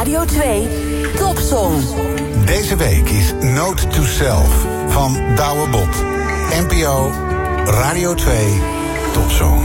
Radio 2 Topsong. Deze week is Note to Self van Douwe Bob. NPO Radio 2 Topsong.